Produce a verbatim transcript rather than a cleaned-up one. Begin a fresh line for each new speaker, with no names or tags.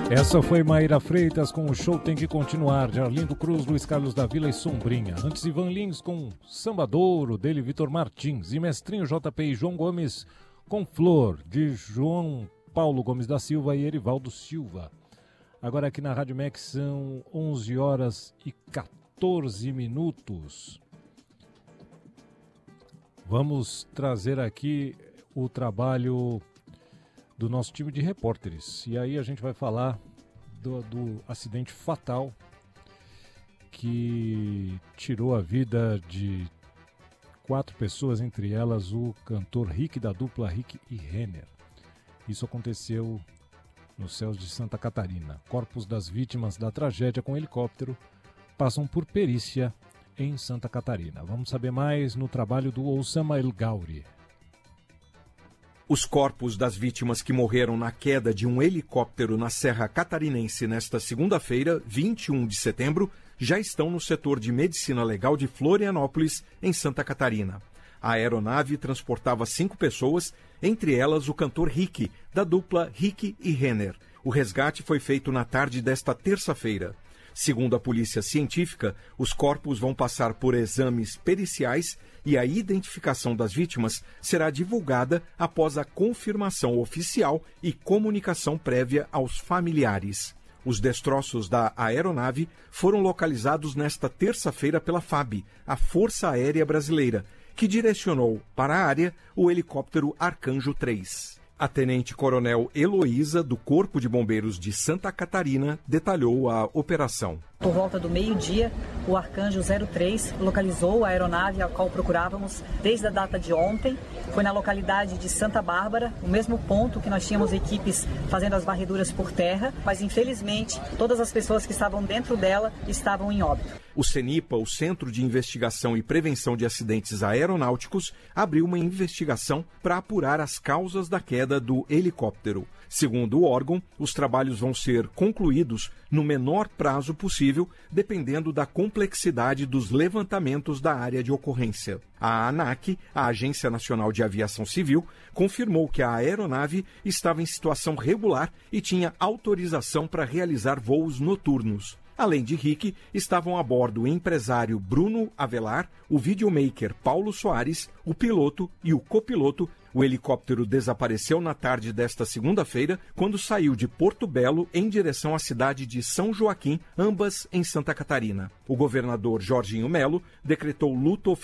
Essa foi Maíra Freitas com O Show Tem Que Continuar, de Arlindo Cruz, Luiz Carlos da Vila e Sombrinha. Antes, Ivan Lins com Sambadouro, dele Vitor Martins. E Mestrinho J P e João Gomes com Flor, de João Paulo Gomes da Silva e Erivaldo Silva. Agora aqui na Rádio M E C são onze horas e quatorze minutos. Vamos trazer aqui o trabalho do nosso time de repórteres. E aí a gente vai falar do, do acidente fatal que tirou a vida de quatro pessoas, entre elas o cantor Rick, da dupla Rick e Renner. Isso aconteceu nos céus de Santa Catarina. Corpos das vítimas da tragédia com helicóptero passam por perícia em Santa Catarina. Vamos saber mais no trabalho do Oussama El Gauri.
Os corpos das vítimas que morreram na queda de um helicóptero na Serra Catarinense nesta segunda-feira, vinte e um de setembro, já estão no setor de medicina legal de Florianópolis, em Santa Catarina. A aeronave transportava cinco pessoas, entre elas o cantor Rick, da dupla Rick e Renner. O resgate foi feito na tarde desta terça-feira. Segundo a polícia científica, os corpos vão passar por exames periciais e a identificação das vítimas será divulgada após a confirmação oficial e comunicação prévia aos familiares. Os destroços da aeronave foram localizados nesta terça-feira pela F A B, a Força Aérea Brasileira, que direcionou para a área o helicóptero Arcanjo três. A tenente-coronel Heloísa, do Corpo de Bombeiros de Santa Catarina, detalhou a operação.
Por volta do meio-dia, o Arcanjo zero três localizou a aeronave a qual procurávamos desde a data de ontem. Foi na localidade de Santa Bárbara, o mesmo ponto que nós tínhamos equipes fazendo as varreduras por terra, mas infelizmente todas as pessoas que estavam dentro dela estavam em óbito.
O CENIPA, o Centro de Investigação e Prevenção de Acidentes Aeronáuticos, abriu uma investigação para apurar as causas da queda do helicóptero. Segundo o órgão, os trabalhos vão ser concluídos no menor prazo possível, dependendo da complexidade dos levantamentos da área de ocorrência. A ANAC, a Agência Nacional de Aviação Civil, confirmou que a aeronave estava em situação regular e tinha autorização para realizar voos noturnos. Além de Rick, estavam a bordo o empresário Bruno Avelar, o videomaker Paulo Soares, o piloto e o copiloto. O helicóptero desapareceu na tarde desta segunda-feira, quando saiu de Porto Belo em direção à cidade de São Joaquim, ambas em Santa Catarina. O governador Jorginho Melo decretou luto oficial